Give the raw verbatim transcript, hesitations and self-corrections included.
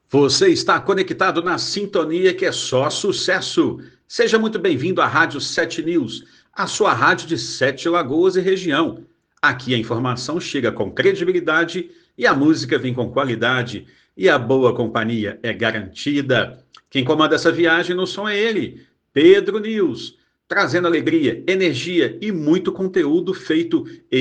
Você está conectado na sintonia que é só sucesso. Seja muito bem-vindo à Rádio Sete News, a sua rádio de Sete Lagoas e região. Aqui a informação chega com credibilidade e a música vem com qualidade e a boa companhia é garantida. Quem comanda essa viagem no som é ele, Pedro News, trazendo alegria, energia e muito conteúdo feito